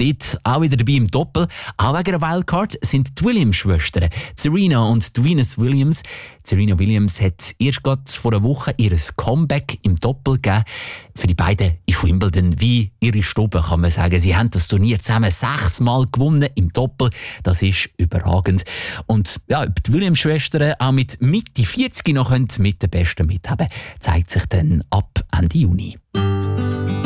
dort auch wieder dabei im Doppel. Auch wegen der Wildcard sind die Williams-Schwestern, Serena und Venus Williams. Serena Williams hat erst gerade vor einer Woche ihr Comeback im Doppel gegeben. Für die beiden ist Wimbledon wie ihre Stube, kann man sagen. Sie haben das Turnier zusammen 6-mal gewonnen im Doppel. Das ist überragend. Und ja, ob die Williams-Schwestern auch mit Mitte 40 noch mit den Besten mithaben, zeigt sich dann ab Ende Juni.